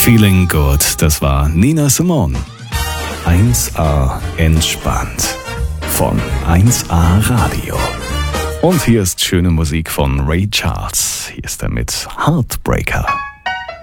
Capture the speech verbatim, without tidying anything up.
Feeling Good, das war Nina Simone. eins A entspannt von eins A Radio. Und hier ist schöne Musik von Ray Charles. Hier ist er mit Heartbreaker.